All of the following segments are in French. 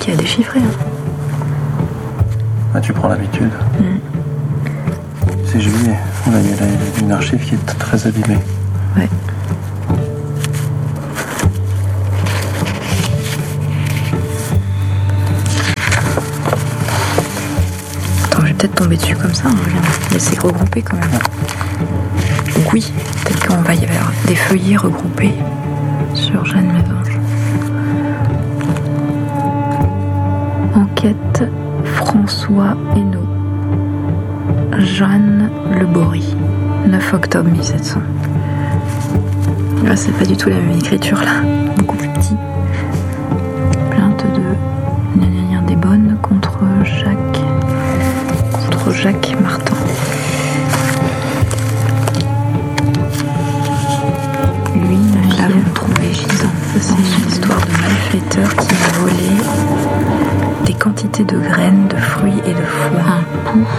qui a déchiffré. Ah, tu prends l'habitude. C'est Juillet. Il y a une archive qui est très abîmée. Ouais. Attends, je vais peut-être tomber dessus comme ça. Je vais laisser regrouper quand même. Donc oui, peut-être qu'on va y avoir des feuillets regroupés sur Jeanne Mésange. Enquête François Hainaut. Jeanne Le Bory. 9 octobre 1700. Là, c'est pas du tout la même écriture là. Beaucoup plus petit. Plainte de Gna des Bonnes contre Jacques Martin. Lui, nous l'avons trouvé gisant. C'est une histoire de malfaiteur qui a volé des quantités de graines, de fruits et de foin. Un pou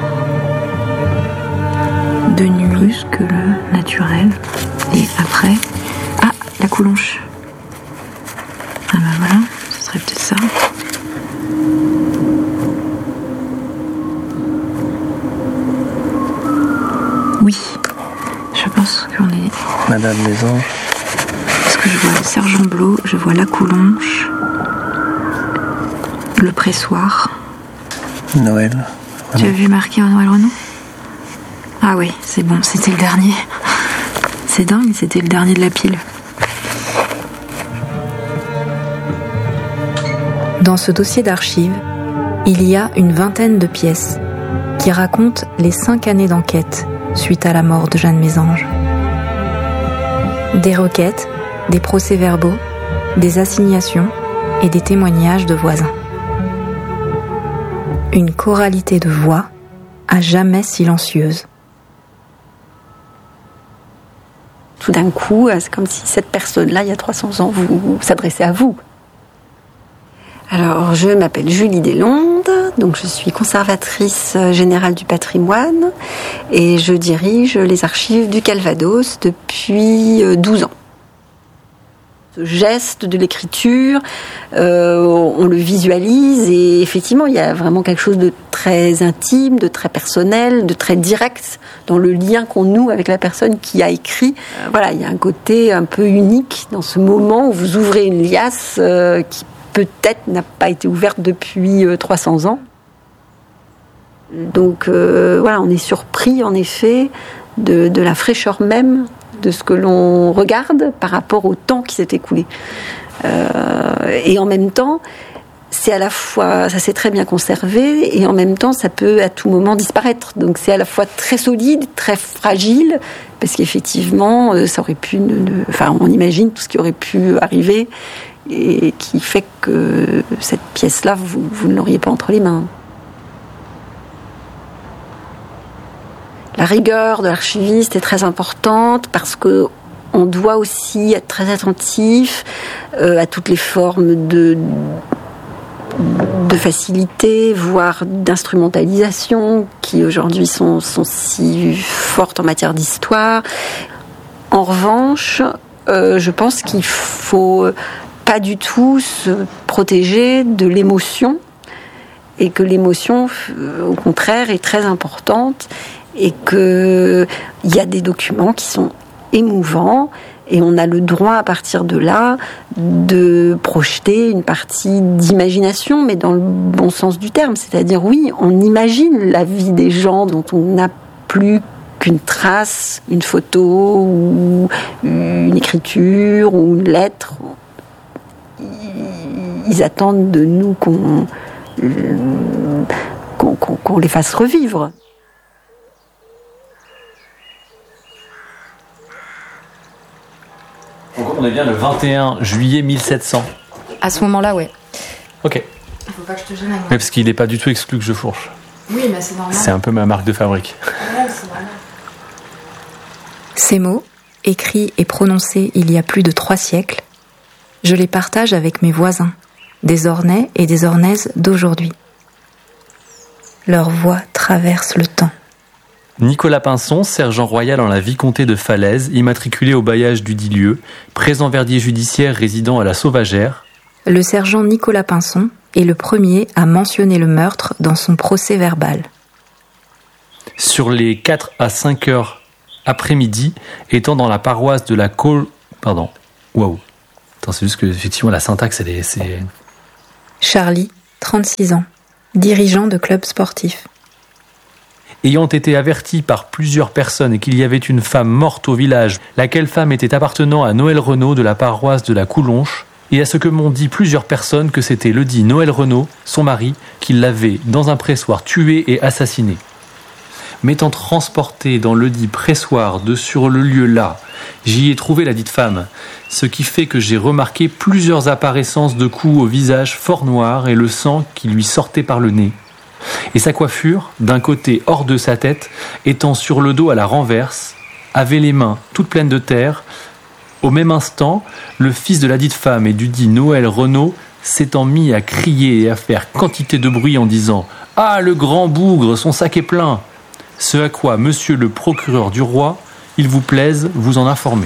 de nuit plus que le naturel. Et après, la coulonche. Ah ben voilà, ce serait peut-être ça. Oui, je pense qu'on est... Madame Mésange. Parce que je vois le sergent Blot, je vois la coulonche, le pressoir. Noël. Tu as vu marqué Noël Renaud ? Ah oui, c'est bon, c'était le dernier. C'est dingue, c'était le dernier de la pile. Dans ce dossier d'archives, il y a une vingtaine de pièces qui racontent les 5 années d'enquête suite à la mort de Jeanne Mésange. Des requêtes, des procès-verbaux, des assignations et des témoignages de voisins. Une choralité de voix à jamais silencieuse. Tout d'un coup, c'est comme si cette personne-là, il y a 300 ans, vous s'adressait à vous. Alors, je m'appelle Julie Deslondes, donc je suis conservatrice générale du patrimoine et je dirige les archives du Calvados depuis 12 ans. Ce geste de l'écriture, on le visualise et effectivement, il y a vraiment quelque chose de très intime, de très personnel, de très direct dans le lien qu'on noue avec la personne qui a écrit. Voilà, il y a un côté un peu unique dans ce moment où vous ouvrez une liasse qui peut-être n'a pas été ouverte depuis 300 ans. Donc voilà, on est surpris en effet de la fraîcheur même de ce que l'on regarde par rapport au temps qui s'est écoulé. Et en même temps, c'est à la fois, ça s'est très bien conservé, et en même temps, ça peut à tout moment disparaître. Donc c'est à la fois très solide, très fragile, parce qu'effectivement, ça aurait pu, enfin, on imagine tout ce qui aurait pu arriver, et qui fait que cette pièce-là, vous ne l'auriez pas entre les mains. La rigueur de l'archiviste est très importante parce que on doit aussi être très attentif à toutes les formes de facilité, voire d'instrumentalisation qui aujourd'hui sont si fortes en matière d'histoire. En revanche, je pense qu'il faut pas du tout se protéger de l'émotion et que l'émotion, au contraire, est très importante et qu'il y a des documents qui sont émouvants et on a le droit à partir de là de projeter une partie d'imagination, mais dans le bon sens du terme, c'est-à-dire oui, on imagine la vie des gens dont on n'a plus qu'une trace, une photo ou une écriture ou une lettre. Ils attendent de nous qu'on les fasse revivre. Donc on est bien le 21 juillet 1700. À ce moment-là, ouais. Ok. Il faut pas que je te gêne avec moi. Mais parce qu'il n'est pas du tout exclu que je fourche. Oui, mais c'est normal. C'est un peu ma marque de fabrique. Ouais, c'est normal. Ces mots, écrits et prononcés il y a plus de 3 siècles, je les partage avec mes voisins, des Ornais et des Ornaises d'aujourd'hui. Leur voix traverse le temps. Nicolas Pinson, sergent royal en la vicomté de Falaise, immatriculé au bailliage du dit lieu, présent verdier judiciaire résidant à la Sauvagère. Le sergent Nicolas Pinson, est le premier à mentionner le meurtre dans son procès verbal. Sur les 4 à 5 heures après-midi, étant dans la paroisse de la c'est juste que effectivement la syntaxe c'est... Charlie, 36 ans, dirigeant de club sportif. Ayant été averti par plusieurs personnes qu'il y avait une femme morte au village, laquelle femme était appartenant à Noël Renaud de la paroisse de la Coulonche, et à ce que m'ont dit plusieurs personnes que c'était le dit Noël Renaud, son mari, qui l'avait dans un pressoir tué et assassiné. M'étant transporté dans le dit pressoir de sur le lieu là, j'y ai trouvé la dite femme, ce qui fait que j'ai remarqué plusieurs apparaissances de coups au visage fort noir et le sang qui lui sortait par le nez. Et sa coiffure, d'un côté hors de sa tête, étant sur le dos à la renverse, avait les mains toutes pleines de terre. Au même instant, le fils de la dite femme et du dit Noël Renaud s'étant mis à crier et à faire quantité de bruit en disant « Ah, le grand bougre, son sac est plein !» Ce à quoi monsieur le procureur du roi, il vous plaise, vous en informer.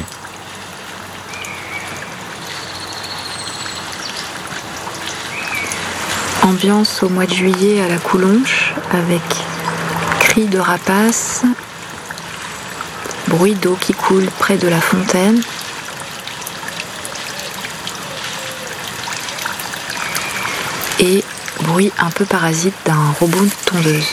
Ambiance au mois de juillet à la Coulonche, avec cris de rapaces, bruit d'eau qui coule près de la fontaine, et bruit un peu parasite d'un robot de tondeuse.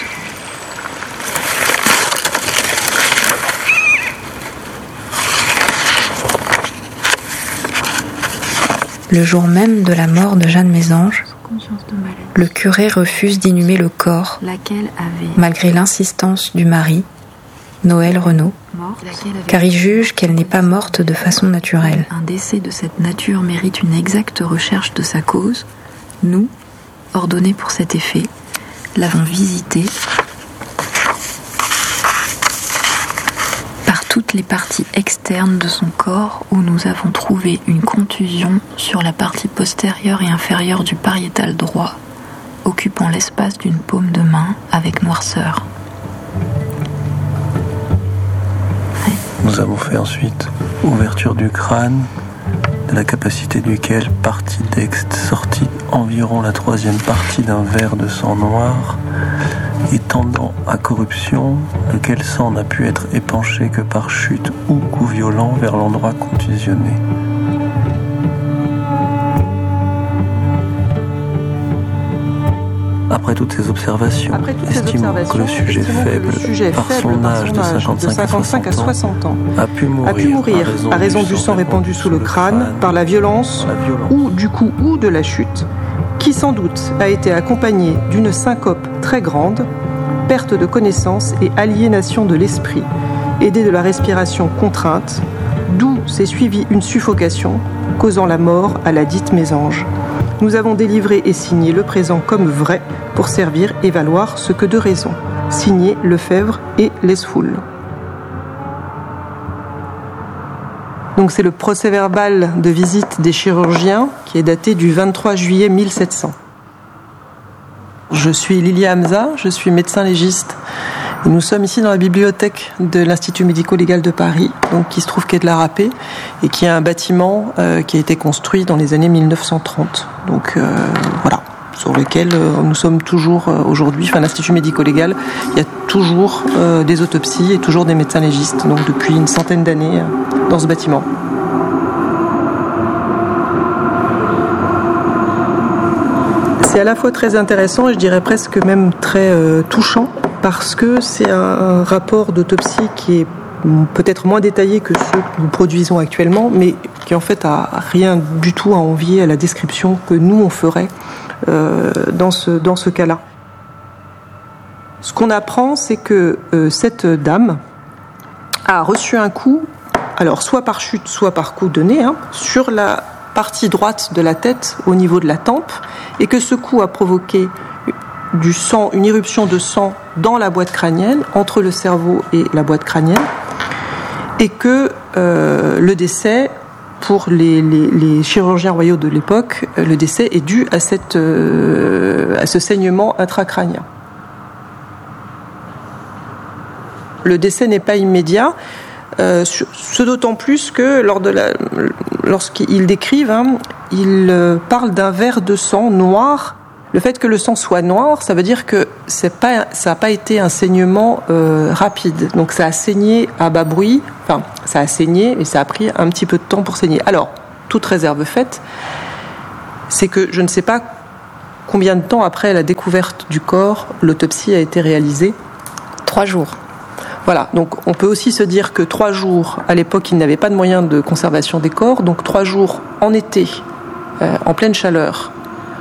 Le jour même de la mort de Jeanne Mésange, le curé refuse d'inhumer le corps, malgré l'insistance du mari, Noël Renaud, car il juge qu'elle n'est pas morte de façon naturelle. Un décès de cette nature mérite une exacte recherche de sa cause. Nous, ordonnés pour cet effet, l'avons visité par toutes les parties externes de son corps où nous avons trouvé une contusion sur la partie postérieure et inférieure du pariétal droit, occupant l'espace d'une paume de main avec noirceur. Nous avons fait ensuite ouverture du crâne, de la capacité duquel partie d'exte sortit environ la troisième partie d'un verre de sang noir et tendant à corruption, lequel sang n'a pu être épanché que par chute ou coup violent vers l'endroit contusionné. Après toutes ces observations, estimons que le sujet faible, par son âge de 55 à 60 ans, a pu mourir à raison du sang répandu sous le crâne, par la violence ou du coup ou de la chute, qui sans doute a été accompagnée d'une syncope très grande, perte de connaissance et aliénation de l'esprit, aidée de la respiration contrainte, d'où s'est suivie une suffocation, causant la mort à la dite Mésange. Nous avons délivré et signé le présent comme vrai pour servir et valoir ce que de raison. Signé Lefebvre et Lesfoul. Donc c'est le procès-verbal de visite des chirurgiens qui est daté du 23 juillet 1700. Je suis Lilia Hamza, je suis médecin légiste. Et nous sommes ici dans la bibliothèque de l'Institut médico-légal de Paris, donc qui se trouve quai de la Râpée, et qui est un bâtiment qui a été construit dans les années 1930. Donc voilà, sur lequel nous sommes toujours aujourd'hui, enfin l'Institut médico-légal, il y a toujours des autopsies et toujours des médecins légistes, donc depuis une centaine d'années dans ce bâtiment. C'est à la fois très intéressant et je dirais presque même très touchant, parce que c'est un rapport d'autopsie qui est peut-être moins détaillé que ceux que nous produisons actuellement, mais qui en fait a rien du tout à envier à la description que nous on ferait dans ce cas-là. Ce qu'on apprend, c'est que cette dame a reçu un coup, alors soit par chute, soit par coup de nez, sur la partie droite de la tête au niveau de la tempe, et que ce coup a provoqué du sang, une irruption de sang dans la boîte crânienne, entre le cerveau et la boîte crânienne, et que le décès, pour les chirurgiens royaux de l'époque, le décès est dû à ce saignement intracrânien. Le décès n'est pas immédiat, ce d'autant plus que lorsqu'ils décrivent, ils parlent d'un verre de sang noir Le fait que le sang soit noir, ça veut dire que ça n'a pas été un saignement rapide. Donc ça a saigné à bas bruit, enfin ça a saigné et ça a pris un petit peu de temps pour saigner. Alors, toute réserve faite, c'est que je ne sais pas combien de temps après la découverte du corps, l'autopsie a été réalisée. 3 jours. Voilà, donc on peut aussi se dire que 3 jours, à l'époque, ils n'avaient pas de moyens de conservation des corps, donc 3 jours en été, en pleine chaleur,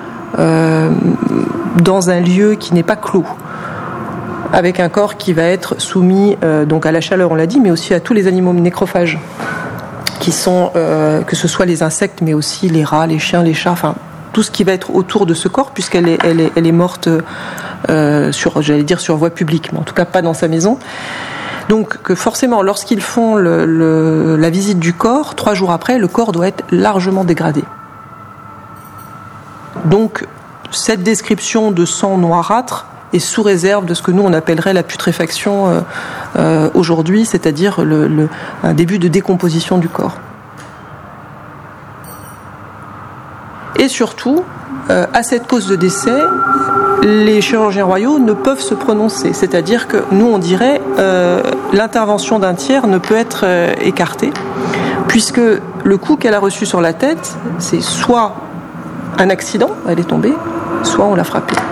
dans un lieu qui n'est pas clos, avec un corps qui va être soumis donc à la chaleur, on l'a dit, mais aussi à tous les animaux nécrophages, qui sont, que ce soit les insectes, mais aussi les rats, les chiens, les chats, enfin tout ce qui va être autour de ce corps, puisqu'elle est morte sur voie publique, mais en tout cas pas dans sa maison. Donc que forcément, lorsqu'ils font la visite du corps, 3 jours après, le corps doit être largement dégradé. Donc cette description de sang noirâtre est sous réserve de ce que nous on appellerait la putréfaction aujourd'hui, c'est-à-dire un début de décomposition du corps. Et surtout, à cette cause de décès, les chirurgiens royaux ne peuvent se prononcer. C'est-à-dire que nous, on dirait l'intervention d'un tiers ne peut être écartée, puisque le coup qu'elle a reçu sur la tête, c'est soit un accident, elle est tombée, soit on l'a frappée.